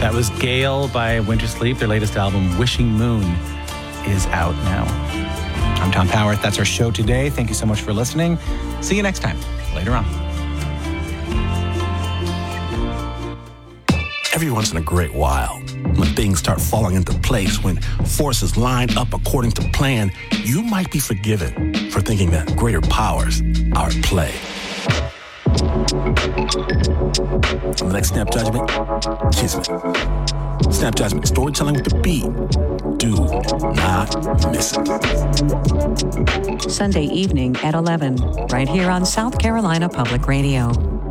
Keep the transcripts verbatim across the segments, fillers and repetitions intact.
That was Gale by Winter Sleep. Their latest album, Wishing Moon, is out now. I'm Tom Power. That's our show today. Thank you so much for listening. See you next time. Later on. Every once in a great while, when things start falling into place, when forces line up according to plan, you might be forgiven for thinking that greater powers are at play. On the next Snap Judgment, Kismet. Snap Judgment, storytelling with the beat. Do not miss it. Sunday evening at eleven, right here on South Carolina Public Radio.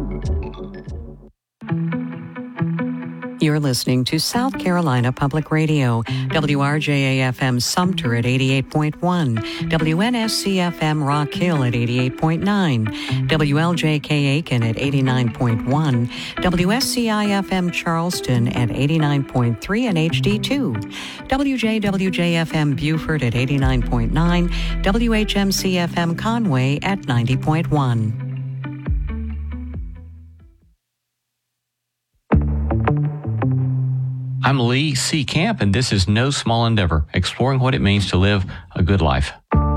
You're listening to South Carolina Public Radio, W R J A F M Sumter at eighty-eight point one, W N S C F M Rock Hill at eighty-eight point nine, W L J K Aiken at eighty-nine point one, W S C I F M Charleston at eighty-nine point three and H D two, W J W J F M Beaufort at eighty-nine point nine, W H M C F M Conway at ninety point one. I'm Lee C. Camp, and this is No Small Endeavor, exploring what it means to live a good life.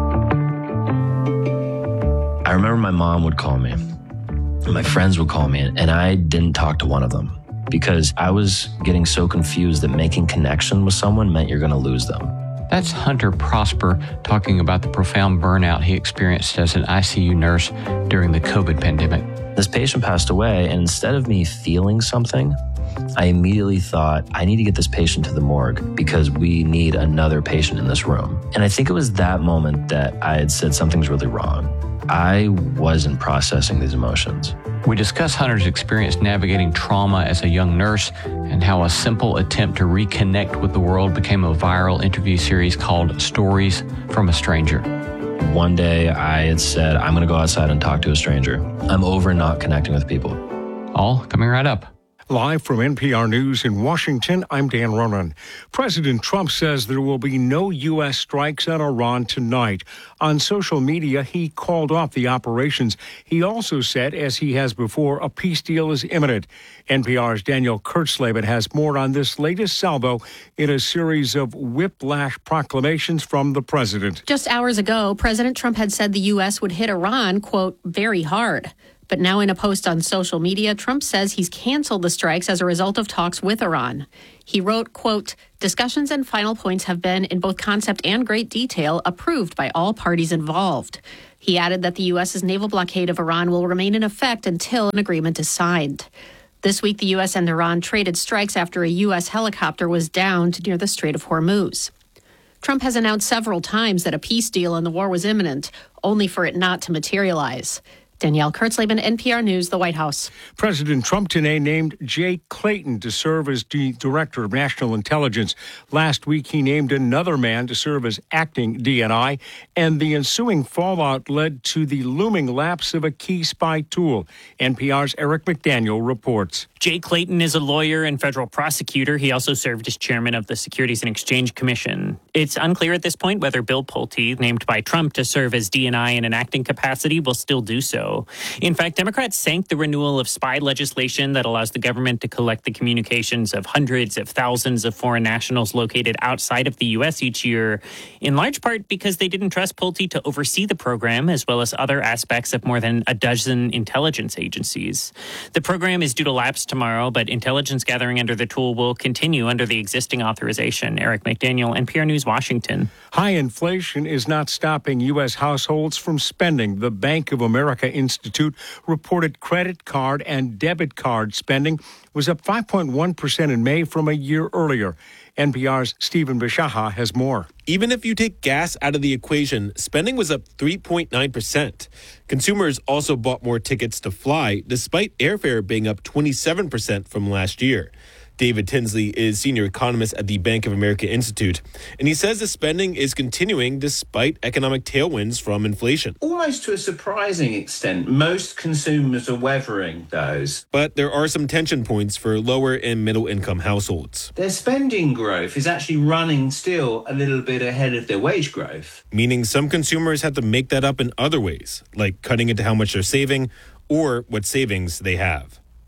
I remember my mom would call me, and my friends would call me, and I didn't talk to one of them because I was getting so confused that making connection with someone meant you're going to lose them. That's Hunter Prosper talking about the profound burnout he experienced as an I C U nurse during the COVID pandemic. This patient passed away, and instead of me feeling something, I immediately thought, I need to get this patient to the morgue because we need another patient in this room. And I think it was that moment that I had said something's really wrong. I wasn't processing these emotions. We discuss Hunter's experience navigating trauma as a young nurse and how a simple attempt to reconnect with the world became a viral interview series called Stories from a Stranger. One day I had said, I'm going to go outside and talk to a stranger. I'm over not connecting with people. All coming right up. Live from N P R News in Washington, I'm Dan Ronan. President Trump says there will be no U S strikes on Iran tonight. On social media, he called off the operations. He also said, as he has before, a peace deal is imminent. N P R's Danielle Kurtzleben has more on this latest salvo in a series of whiplash proclamations from the president. Just hours ago, President Trump had said the U S would hit Iran, quote, very hard. But now in a post on social media, Trump says he's canceled the strikes as a result of talks with Iran. He wrote, quote, discussions and final points have been, in both concept and great detail, approved by all parties involved. He added that the U S's naval blockade of Iran will remain in effect until an agreement is signed. This week, the U S and Iran traded strikes after a U S helicopter was downed near the Strait of Hormuz. Trump has announced several times that a peace deal in the war was imminent, only for it not to materialize. Danielle Kurtzleben, N P R News, the White House. President Trump today named Jay Clayton to serve as the Director of National Intelligence. Last week, he named another man to serve as acting D N I, and the ensuing fallout led to the looming lapse of a key spy tool. N P R's Eric McDaniel reports. Jay Clayton is a lawyer and federal prosecutor. He also served as chairman of the Securities and Exchange Commission. It's unclear at this point whether Bill Pulte, named by Trump to serve as D N I in an acting capacity, will still do so. In fact, Democrats sank the renewal of spy legislation that allows the government to collect the communications of hundreds of thousands of foreign nationals located outside of the U S each year, in large part because they didn't trust Pulte to oversee the program, as well as other aspects of more than a dozen intelligence agencies. The program is due to lapse tomorrow, but intelligence gathering under the tool will continue under the existing authorization. Eric McDaniel, N P R News, Washington. High inflation is not stopping U S households from spending. The Bank of America Institute reported credit card and debit card spending was up five point one percent in May from a year earlier. N P R's Stephen Bishaha has more. Even if you take gas out of the equation, spending was up three point nine percent. Consumers also bought more tickets to fly, despite airfare being up twenty-seven percent from last year. David Tinsley is senior economist at the Bank of America Institute, and he says the spending is continuing despite economic tailwinds from inflation. Almost to a surprising extent, most consumers are weathering those. But there are some tension points for lower and middle income households. Their spending growth is actually running still a little bit ahead of their wage growth. Meaning some consumers have to make that up in other ways, like cutting into how much they're saving or what savings they have.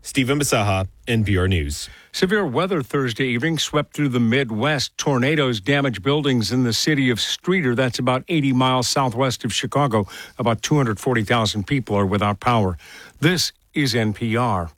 Stephen Basaha, N P R News. Severe weather Thursday evening swept through the Midwest. Tornadoes damaged buildings in the city of Streator. That's about eighty miles southwest of Chicago. About two hundred forty thousand people are without power. This is N P R.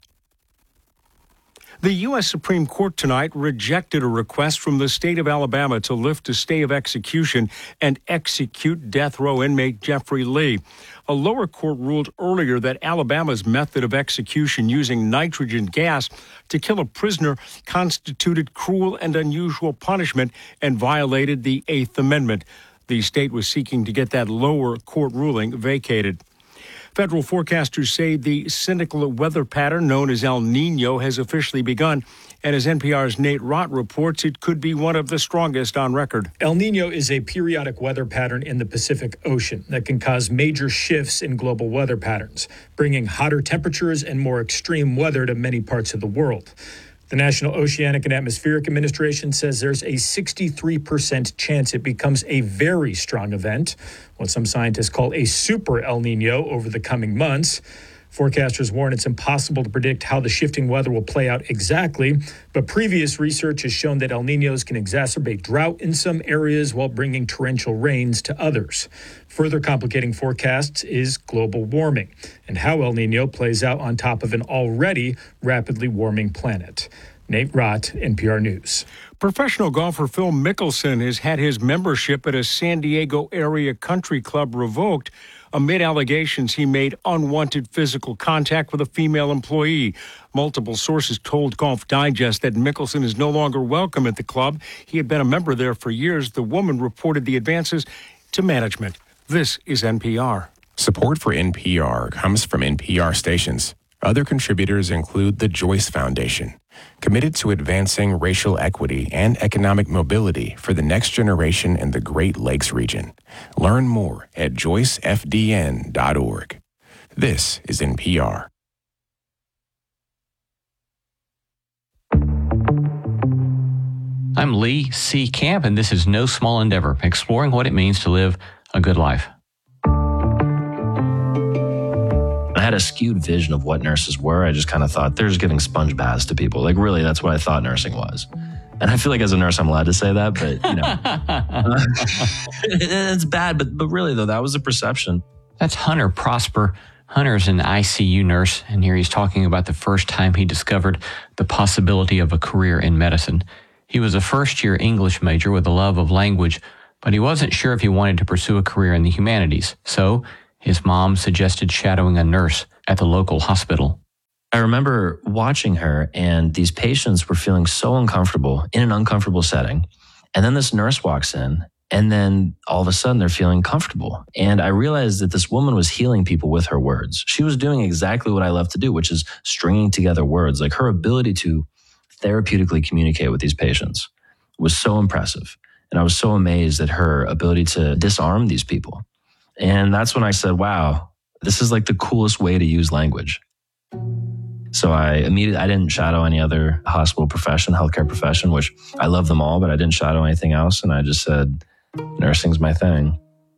The U S Supreme Court tonight rejected a request from the state of Alabama to lift a stay of execution and execute death row inmate Jeffrey Lee. A lower court ruled earlier that Alabama's method of execution using nitrogen gas to kill a prisoner constituted cruel and unusual punishment and violated the Eighth Amendment. The state was seeking to get that lower court ruling vacated. Federal forecasters say the cyclical weather pattern known as El Nino has officially begun. And as N P R's Nate Rott reports, it could be one of the strongest on record. El Nino is a periodic weather pattern in the Pacific Ocean that can cause major shifts in global weather patterns, bringing hotter temperatures and more extreme weather to many parts of the world. The National Oceanic and Atmospheric Administration says there's a sixty-three percent chance it becomes a very strong event, what some scientists call a super El Nino, over the coming months. Forecasters warn it's impossible to predict how the shifting weather will play out exactly, but previous research has shown that El Ninos can exacerbate drought in some areas while bringing torrential rains to others. Further complicating forecasts is global warming and how El Nino plays out on top of an already rapidly warming planet. Nate Rott, N P R News. Professional golfer Phil Mickelson has had his membership at a San Diego area country club revoked amid allegations he made unwanted physical contact with a female employee. Multiple sources told Golf Digest that Mickelson is no longer welcome at the club. He had been a member there for years. The woman reported the advances to management. This is N P R. Support for N P R comes from N P R stations. Other contributors include the Joyce Foundation, committed to advancing racial equity and economic mobility for the next generation in the Great Lakes region. Learn more at joyce f d n dot org. This is N P R. I'm Lee C. Camp, and this is No Small Endeavor, exploring what it means to live a good life. I had a skewed vision of what nurses were. I just kind of thought they're just giving sponge baths to people. Like, really, that's what I thought nursing was. And I feel like as a nurse, I'm allowed to say that, but, you know, uh, it's bad. But, but really, though, that was the perception. That's Hunter Prosper. Hunter's an I C U nurse, and here he's talking about the first time he discovered the possibility of a career in medicine. He was a first-year English major with a love of language, but he wasn't sure if he wanted to pursue a career in the humanities. So his mom suggested shadowing a nurse at the local hospital. I remember watching her, and these patients were feeling so uncomfortable in an uncomfortable setting. And then this nurse walks in, and then all of a sudden they're feeling comfortable. And I realized that this woman was healing people with her words. She was doing exactly what I love to do, which is stringing together words. Like, her ability to therapeutically communicate with these patients was so impressive. And I was so amazed at her ability to disarm these people. And that's when I said, wow, this is like the coolest way to use language. So I immediately, I didn't shadow any other hospital profession, healthcare profession, which I love them all, but I didn't shadow anything else. And I just said, nursing's my thing.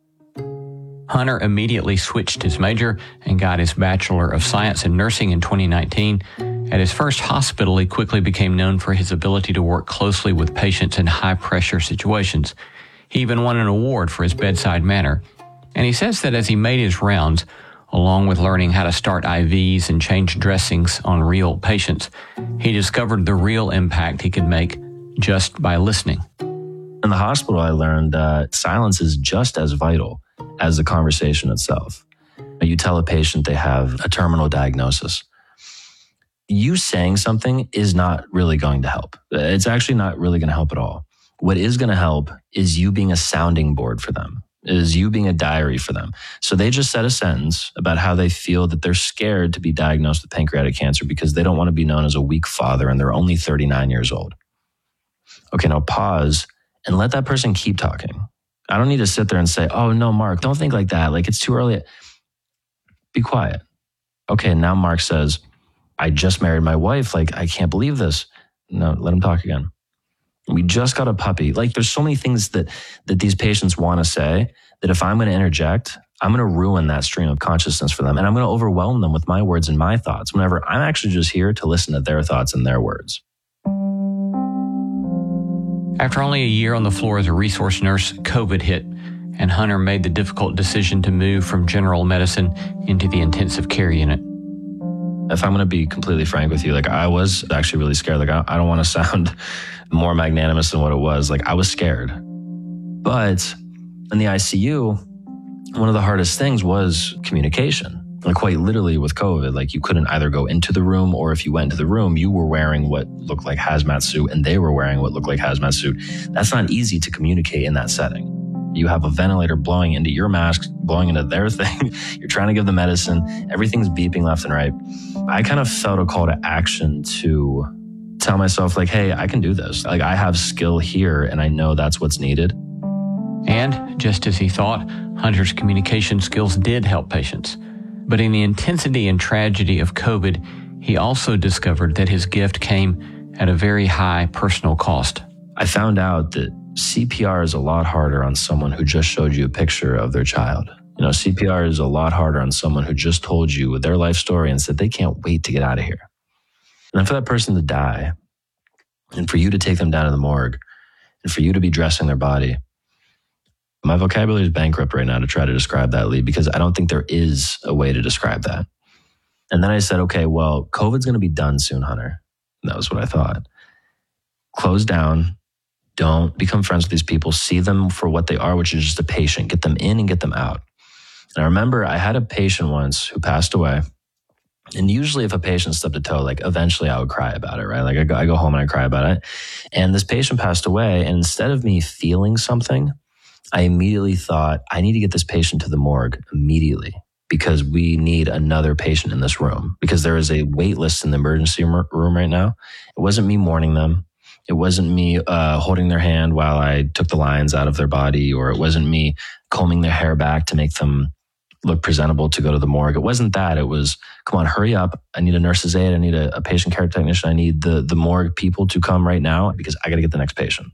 Hunter immediately switched his major and got his Bachelor of Science in Nursing in twenty nineteen. At his first hospital, he quickly became known for his ability to work closely with patients in high-pressure situations. He even won an award for his bedside manner. And he says that as he made his rounds, along with learning how to start I Vs and change dressings on real patients, he discovered the real impact he could make just by listening. In the hospital, I learned that silence is just as vital as the conversation itself. You tell a patient they have a terminal diagnosis. You saying something is not really going to help. It's actually not really going to help at all. What is going to help is you being a sounding board for them, is you being a diary for them. So they just said a sentence about how they feel that they're scared to be diagnosed with pancreatic cancer because they don't want to be known as a weak father and they're only thirty-nine years old. Okay, now pause and let that person keep talking. I don't need to sit there and say, oh, no, Mark, don't think like that. Like, it's too early. Be quiet. Okay, now Mark says, I just married my wife. Like, I can't believe this. No, let him talk again. We just got a puppy. Like, there's so many things that that these patients want to say that if I'm going to interject, I'm going to ruin that stream of consciousness for them. And I'm going to overwhelm them with my words and my thoughts whenever I'm actually just here to listen to their thoughts and their words. After only a year on the floor as a resource nurse, COVID hit, and Hunter made the difficult decision to move from general medicine into the intensive care unit. If I'm going to be completely frank with you, like I was actually really scared. Like I, I don't want to sound more magnanimous than what it was. Like I was scared. But in the I C U, one of the hardest things was communication. Like quite literally with COVID, like you couldn't either go into the room, or if you went into the room, you were wearing what looked like hazmat suit and they were wearing what looked like hazmat suit. That's not easy to communicate in that setting. You have a ventilator blowing into your mask, blowing into their thing. You're trying to give the medicine. Everything's beeping left and right. I kind of felt a call to action to tell myself like, hey, I can do this. Like I have skill here and I know that's what's needed. And just as he thought, Hunter's communication skills did help patients. But in the intensity and tragedy of COVID, he also discovered that his gift came at a very high personal cost. I found out that C P R is a lot harder on someone who just showed you a picture of their child. You know, C P R is a lot harder on someone who just told you their life story and said they can't wait to get out of here. And then for that person to die, and for you to take them down to the morgue, and for you to be dressing their body, my vocabulary is bankrupt right now to try to describe that, Lee, because I don't think there is a way to describe that. And then I said, okay, well, COVID's going to be done soon, Hunter. And that was what I thought. Close down. Don't become friends with these people. See them for what they are, which is just a patient. Get them in and get them out. And I remember I had a patient once who passed away. And usually if a patient stubbed a toe, like eventually I would cry about it, right? Like I go, I go home and I cry about it. And this patient passed away. And instead of me feeling something, I immediately thought, I need to get this patient to the morgue immediately because we need another patient in this room because there is a wait list in the emergency room right now. It wasn't me mourning them. It wasn't me uh, holding their hand while I took the lines out of their body, or it wasn't me combing their hair back to make them look presentable to go to the morgue. It wasn't that. It was, come on, hurry up. I need a nurse's aide. I need a, a patient care technician. I need the, the morgue people to come right now because I got to get the next patient.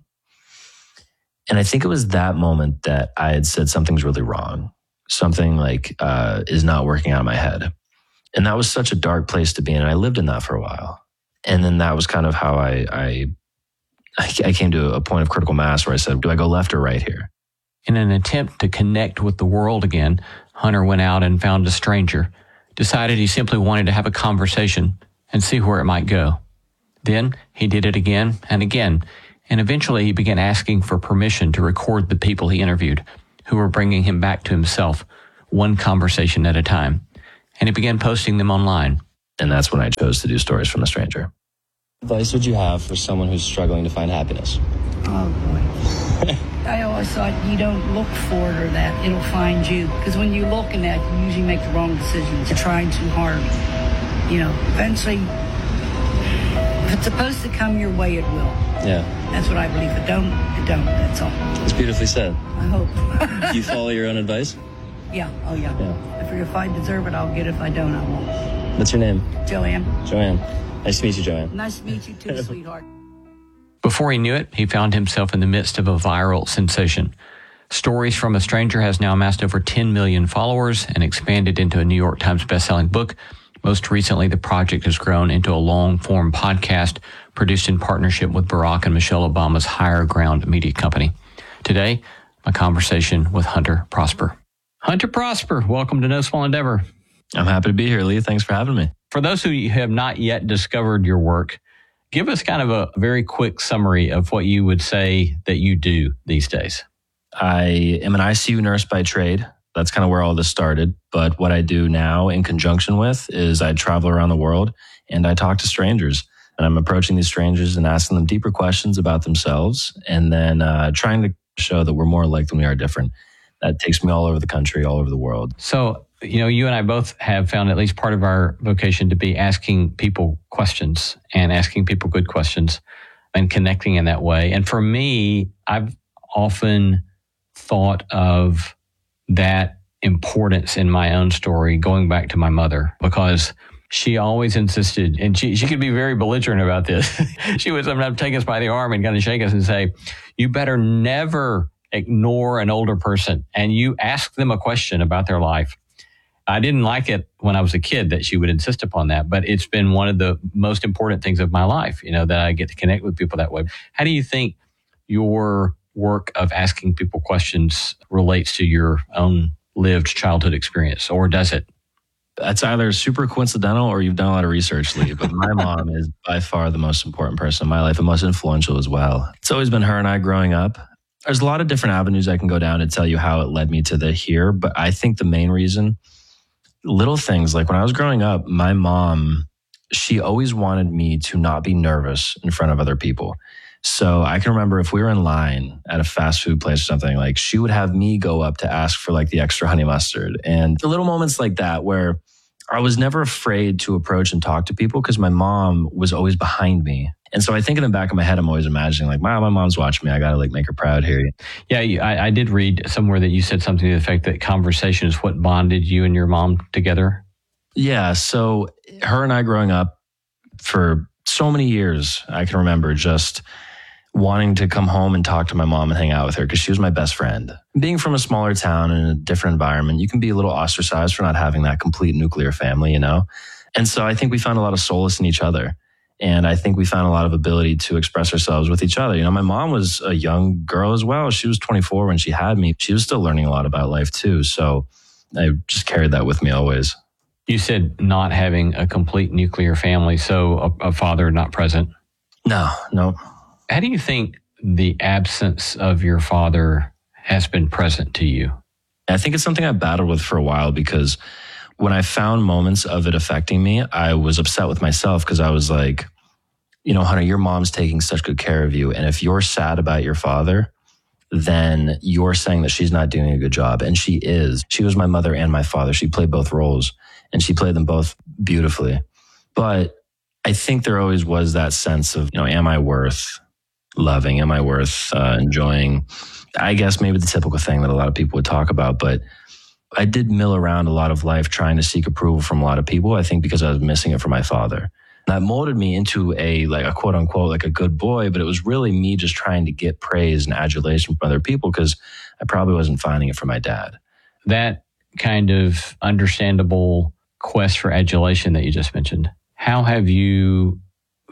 And I think it was that moment that I had said something's really wrong. Something like uh, is not working out in my head. And that was such a dark place to be in. And I lived in that for a while. And then that was kind of how I, I, I came to a point of critical mass where I said, do I go left or right here? In an attempt to connect with the world again, Hunter went out and found a stranger, decided he simply wanted to have a conversation and see where it might go. Then he did it again and again. And eventually he began asking for permission to record the people he interviewed, who were bringing him back to himself, one conversation at a time. And he began posting them online. And that's when I chose to do Stories from a Stranger. What advice would you have for someone who's struggling to find happiness? Oh, boy. I always thought you don't look for it or that. It'll find you. Because when you look in that, you usually make the wrong decisions. You're trying too hard. You know, eventually, if it's supposed to come your way, it will. Yeah. That's what I believe. If it don't, it don't. That's all. It's beautifully said. I hope. Do you follow your own advice? Yeah. Oh, yeah. yeah. If, if I deserve it, I'll get it. If I don't, I won't. What's your name? Joanne. Joanne. Nice to meet you, Joanne. Nice to meet you too, sweetheart. Before he knew it, he found himself in the midst of a viral sensation. Stories from a Stranger has now amassed over ten million followers and expanded into a New York Times bestselling book. Most recently, the project has grown into a long-form podcast produced in partnership with Barack and Michelle Obama's Higher Ground media company. Today, my conversation with Hunter Prosper. Hunter Prosper, welcome to No Small Endeavor. I'm happy to be here, Lee. Thanks for having me. For those who have not yet discovered your work, give us kind of a very quick summary of what you would say that you do these days. I am an I C U nurse by trade. That's kind of where all this started. But what I do now in conjunction with is I travel around the world and I talk to strangers. And I'm approaching these strangers and asking them deeper questions about themselves and then uh, trying to show that we're more alike than we are different. That takes me all over the country, all over the world. So, you know, you and I both have found at least part of our vocation to be asking people questions and asking people good questions and connecting in that way. And for me, I've often thought of that importance in my own story going back to my mother, because she always insisted, and she, she could be very belligerent about this. She would sometimes take us by the arm and kind of shake us and say, you better never ignore an older person and you ask them a question about their life. I didn't like it when I was a kid that she would insist upon that, but it's been one of the most important things of my life, you know, that I get to connect with people that way. How do you think your work of asking people questions relates to your own lived childhood experience, or does it? That's either super coincidental or you've done a lot of research, Lee. But my mom is by far the most important person in my life and most influential as well. It's always been her and I growing up. There's a lot of different avenues I can go down to tell you how it led me to the here. But I think the main reason, little things like when I was growing up, my mom, she always wanted me to not be nervous in front of other people. So I can remember if we were in line at a fast food place or something, like she would have me go up to ask for like the extra honey mustard. And the little moments like that where I was never afraid to approach and talk to people because my mom was always behind me. And so I think in the back of my head, I'm always imagining like, wow, my mom's watching me. I got to like make her proud here. Yeah, I, I did read somewhere that you said something to the effect that conversation is what bonded you and your mom together. Yeah. So her and I growing up for so many years, I can remember just wanting to come home and talk to my mom and hang out with her because she was my best friend. Being from a smaller town in a different environment, you can be a little ostracized for not having that complete nuclear family, you know? And so I think we found a lot of solace in each other. And I think we found a lot of ability to express ourselves with each other. You know, my mom was a young girl as well. She was twenty-four when she had me. She was still learning a lot about life too. So I just carried that with me always. You said not having a complete nuclear family, so a, a father not present. No, no. How do you think the absence of your father has been present to you? I think it's something I battled with for a while because when I found moments of it affecting me, I was upset with myself because I was like, you know, Hunter, your mom's taking such good care of you. And if you're sad about your father, then you're saying that she's not doing a good job. And she is. She was my mother and my father. She played both roles and she played them both beautifully. But I think there always was that sense of, you know, am I worth loving? Am I worth uh, enjoying? I guess maybe the typical thing that a lot of people would talk about, but I did mill around a lot of life trying to seek approval from a lot of people. I think because I was missing it from my father. That molded me into a, like a quote unquote, like a good boy, but it was really me just trying to get praise and adulation from other people because I probably wasn't finding it from my dad. That kind of understandable quest for adulation that you just mentioned, how have you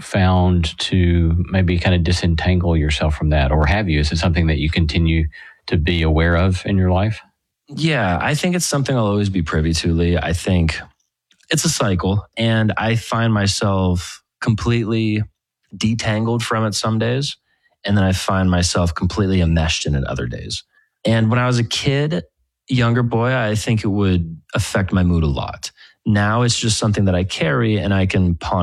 found to maybe kind of disentangle yourself from that? Or have you? Is it something that you continue to be aware of in your life? Yeah, I think it's something I'll always be privy to, Lee. I think it's a cycle and I find myself completely detangled from it some days. And then I find myself completely enmeshed in it other days. And when I was a kid, younger boy, I think it would affect my mood a lot. Now it's just something that I carry and I can ponder